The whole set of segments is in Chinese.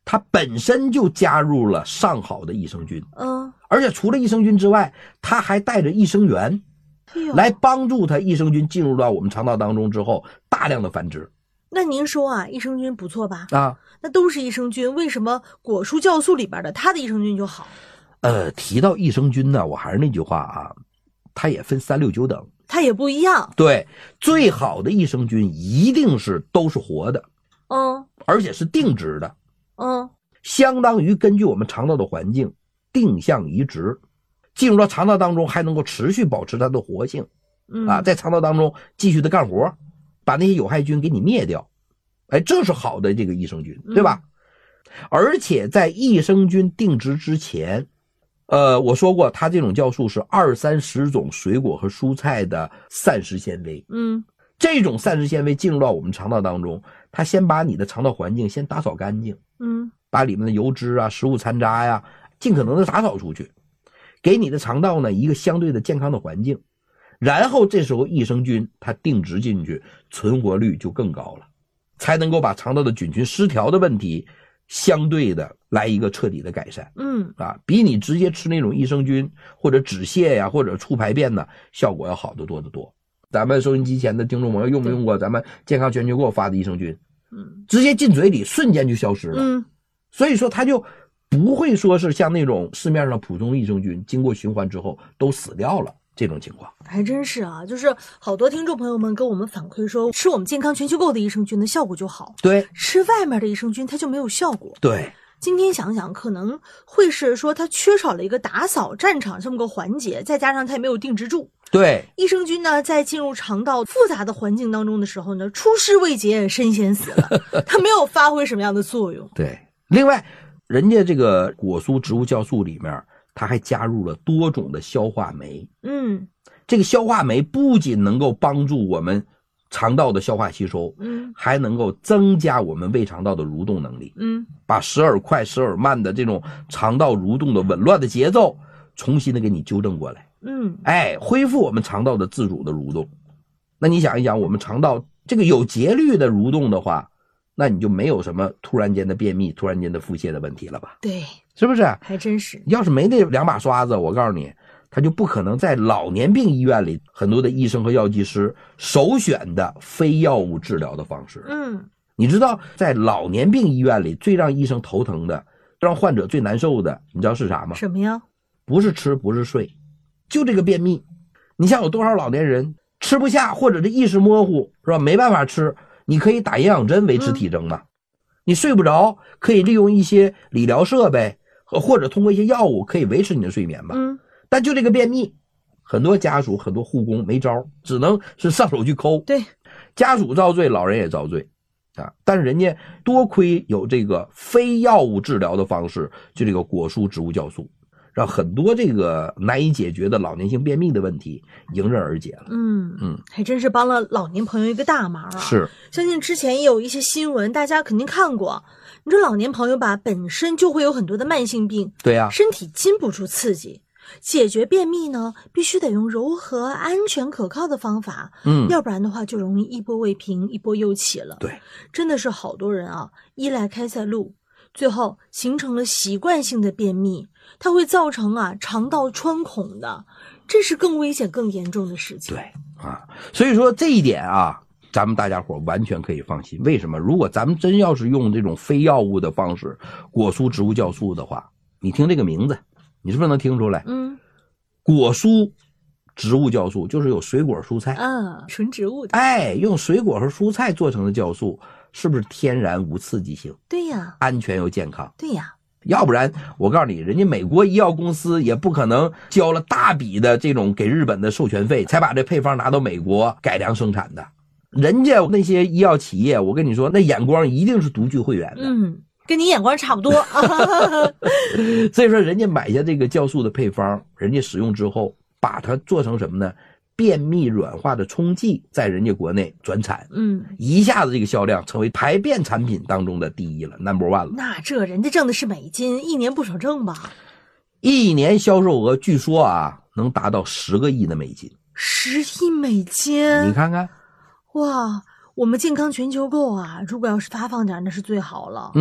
它本身就加入了上好的益生菌，而且除了益生菌之外，它还带着益生元，来帮助它益生菌进入到我们肠道当中之后大量的繁殖。 那您说啊，益生菌不错吧？ 啊， 那都是益生菌，为什么果蔬酵素里边的它的益生菌就好？ 提到益生菌呢，我还是那句话啊，它也分3、6、9等， 它也不一样。 对，最好的益生菌一定是都是活的，而且是定植的，相当于根据我们肠道的环境定向移植，进入到肠道当中还能够持续保持它的活性，在肠道当中继续的干活，把那些有害菌给你灭掉。这是好的这个益生菌，对吧？而且在益生菌定植之前，我说过它这种酵素是20、30种水果和蔬菜的膳食纤维，这种膳食纤维进入到我们肠道当中，它先把你的肠道环境先打扫干净，把里面的油脂啊、食物残渣呀，尽可能的打扫出去，给你的肠道呢一个相对的健康的环境，然后这时候益生菌它定植进去，存活率就更高了，才能够把肠道的菌群失调的问题相对的来一个彻底的改善。比你直接吃那种益生菌或者止泻呀，或者促排便呢，效果要好得多得多。咱们收音机前的听众朋友用没用过咱们健康全球给我发的益生菌？直接进嘴里瞬间就消失了。所以说它就不会说是像那种市面上普通益生菌经过循环之后都死掉了这种情况。 还真是啊，就是好多听众朋友们跟我们反馈说，吃我们健康全球购的益生菌的效果就好， 对， 吃外面的益生菌它就没有效果。 对， 今天想想可能会是说它缺少了一个打扫战场这么个环节，再加上它也没有定植住。 对， 益生菌呢在进入肠道复杂的环境当中的时候呢，出师未捷身先死了，它没有发挥什么样的作用。 对，另外人家这个果蔬植物酵素里面它还加入了多种的消化酶。这个消化酶不仅能够帮助我们肠道的消化吸收，还能够增加我们胃肠道的蠕动能力，把时而快时而慢的这种肠道蠕动的紊乱的节奏重新的给你纠正过来，恢复我们肠道的自主的蠕动。那你想一想，我们肠道这个有节律的蠕动的话，那你就没有什么突然间的便秘、突然间的腹泻的问题了吧？ 对， 是不是？ 还真是。 要是没那2把刷子，我告诉你，他就不可能在老年病医院里很多的医生和药剂师首选的非药物治疗的方式。你知道在老年病医院里最让医生头疼的，让患者最难受的，你知道是啥吗？ 什么呀？ 不是吃，不是睡，就这个便秘。你像有多少老年人吃不下，或者是意识模糊，是吧？没办法吃，你可以打营养针维持体征嘛。你睡不着，可以利用一些理疗设备或者通过一些药物可以维持你的睡眠吧。但就这个便秘，很多家属很多护工没招，只能是上手去抠。 对， 家属遭罪，老人也遭罪啊。但是人家多亏有这个非药物治疗的方式，就这个果蔬植物酵素，让很多这个难以解决的老年性便秘的问题迎刃而解了。 还真是帮了老年朋友一个大忙啊。 是， 相信之前也有一些新闻大家肯定看过，你说老年朋友吧本身就会有很多的慢性病， 对啊， 身体经不住刺激，解决便秘呢必须得用柔和安全可靠的方法，要不然的话就容易一波未平一波又起了。 对， 真的是好多人啊依赖开塞露，最后形成了习惯性的便秘，它会造成肠道穿孔的，这是更危险更严重的事情。 对啊，所以说这一点啊，咱们大家伙完全可以放心。为什么？如果咱们真要是用这种非药物的方式果蔬植物酵素的话，你听这个名字你是不是能听出来？果蔬植物酵素就是有水果蔬菜纯植物的， 用水果和蔬菜做成的酵素，是不是天然无刺激性？ 对呀， 安全又健康。 对呀， 要不然我告诉你，人家美国医药公司也不可能交了大笔的这种给日本的授权费，才把这配方拿到美国改良生产的。人家那些医药企业，我跟你说，那眼光一定是独具慧眼的。 跟你眼光差不多。 所以说人家买下这个酵素的配方，人家使用之后把它做成什么呢？便秘软化的冲剂，在人家国内转产，一下子这个销量成为排便产品当中的第一了 ，number one 了。 那这人家挣的是美金，一年不少挣吧？ 一年销售额据说能达到10个亿的美金。 10亿美金？ 你看看， 哇！我们健康全球购如果要是发放点那是最好了。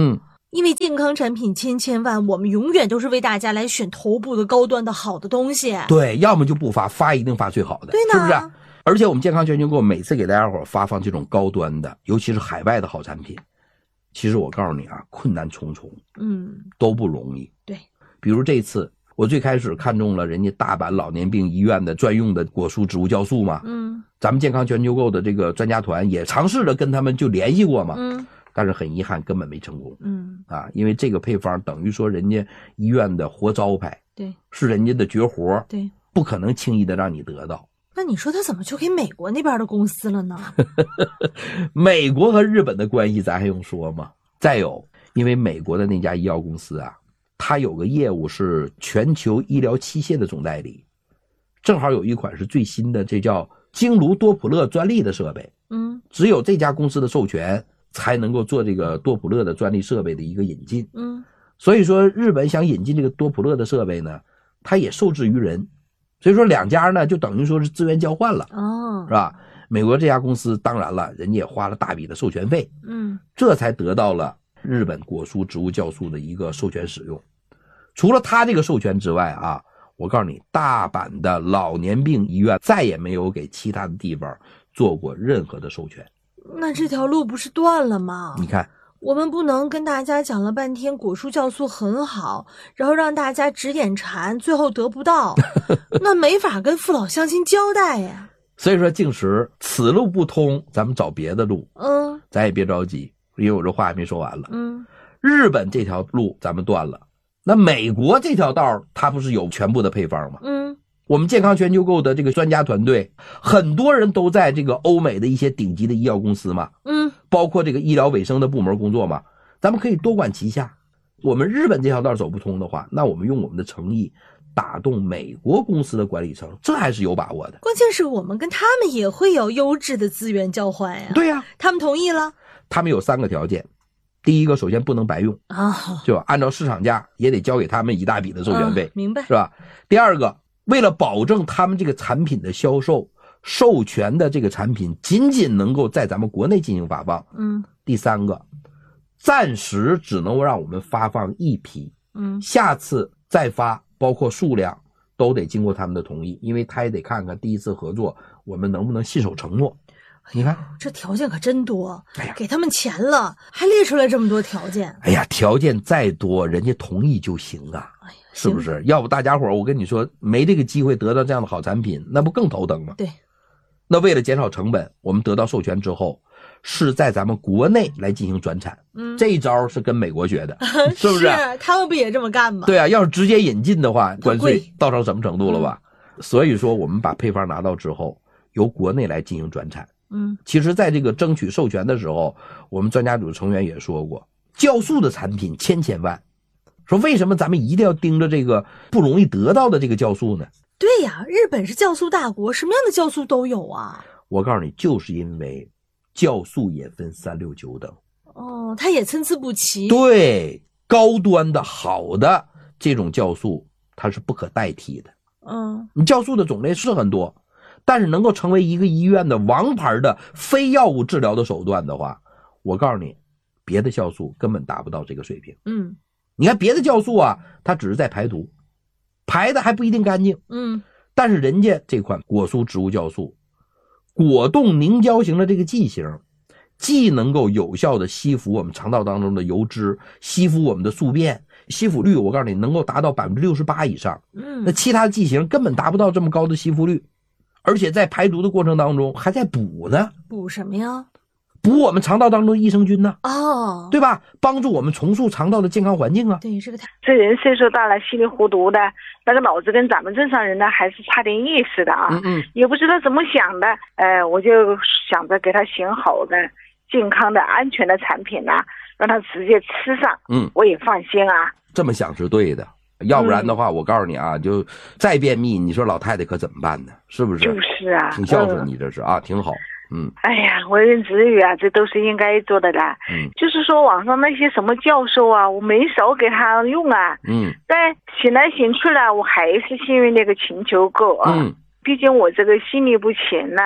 因为健康产品千千万，我们永远都是为大家来选头部的高端的好的东西。 对，要么就不发，发一定发最好的， 对呢， 是不是？而且我们健康全球购每次给大家伙发放这种高端的，尤其是海外的好产品，其实我告诉你啊，困难重重，都不容易。 对， 比如这次我最开始看中了人家大阪老年病医院的专用的果蔬植物酵素嘛，咱们健康全球购的这个专家团也尝试着跟他们就联系过嘛，但是很遗憾根本没成功，因为这个配方等于说人家医院的活招牌， 对， 是人家的绝活， 对， 不可能轻易的让你得到。 那你说他怎么就给美国那边的公司了呢？ 美国和日本的关系咱还用说吗？再有，因为美国的那家医药公司啊，它有个业务是全球医疗器械的总代理，正好有一款是最新的，这叫经颅多普勒专利的设备，只有这家公司的授权才能够做这个多普勒的专利设备的一个引进，所以说日本想引进这个多普勒的设备呢，它也受制于人，所以说两家呢就等于说是资源交换了，是吧？美国这家公司当然了，人家也花了大笔的授权费，这才得到了日本果蔬植物酵素的一个授权使用。除了他这个授权之外啊，我告诉你，大阪的老年病医院再也没有给其他的地方做过任何的授权。 那这条路不是断了吗？ 你看， 我们不能跟大家讲了半天果蔬酵素很好，然后让大家指点馋，最后得不到，那没法跟父老乡亲交代呀。 所以说静时此路不通，咱们找别的路。咱也别着急，因为我这话还没说完了。日本这条路咱们断了，那美国这条道它不是有全部的配方吗？我们健康全球购的这个专家团队，很多人都在这个欧美的一些顶级的医药公司嘛，包括这个医疗卫生的部门工作嘛，咱们可以多管齐下。我们日本这条道走不通的话，那我们用我们的诚意打动美国公司的管理层，这还是有把握的。 关键是我们跟他们也会有优质的资源交换呀。 对呀， 他们同意了。 他们有3个条件，第一个首先不能白用就按照市场价也得交给他们一大笔的授权费， 明白是吧？第二个，为了保证他们这个产品的销售，授权的这个产品仅仅能够在咱们国内进行发放。第三个，暂时只能让我们发放1批，下次再发，包括数量都得经过他们的同意，因为他也得看看第一次合作我们能不能信守承诺。你看这条件可真多，给他们钱了还列出来这么多条件。 哎呀，条件再多人家同意就行啊，是不是？要不大家伙我跟你说没这个机会得到这样的好产品，那不更头疼吗？ 对。 那为了减少成本，我们得到授权之后是在咱们国内来进行转产，这一招是跟美国学的是不是？ 是，他们不也这么干吗？ 对啊，要是直接引进的话，关税到成什么程度了吧？所以说我们把配方拿到之后由国内来进行转产。其实在这个争取授权的时候，我们专家组成员也说过，酵素的产品千万，说为什么咱们一定要盯着这个不容易得到的这个酵素呢？ 对呀，日本是酵素大国，什么样的酵素都有啊。 我告诉你，就是因为酵素也分3、6、9等。 它也参差不齐。 对，高端的好的这种酵素它是不可代替的。你酵素的种类是很多，但是能够成为一个医院的王牌的非药物治疗的手段的话，我告诉你，别的酵素根本达不到这个水平。你看别的酵素啊，它只是在排毒，排的还不一定干净。但是人家这款果蔬植物酵素，果冻凝胶型的这个剂型，既能够有效的吸附我们肠道当中的油脂，吸附我们的宿便，吸附率我告诉你能够达到68%以上。那其他的剂型根本达不到这么高的吸附率，而且在排毒的过程当中还在补呢。 补什么呀？ 补我们肠道当中的益生菌呢， 对吧？帮助我们重塑肠道的健康环境啊。 对， 这人岁数大了，稀里糊涂的，那个脑子跟咱们正常人呢还是差点意思的啊。也不知道怎么想的，我就想着给他选好的、健康的、安全的产品呢，让他直接吃上，我也放心啊。 这么想是对的，要不然的话，我告诉你啊，就再便秘，你说老太太可怎么办呢？是不是？ 就是啊， 挺孝顺你这是啊，挺好。 哎呀，为人子女啊，这都是应该做的啦。就是说网上那些什么教授啊，我没少给他用啊。但选来选去了，我还是信任那个全球购啊。毕竟我这个心力不全呢，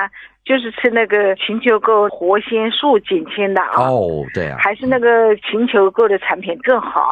就是吃那个禽球购活鲜素减轻的啊。 哦，这样。 还是那个禽球购的产品更好。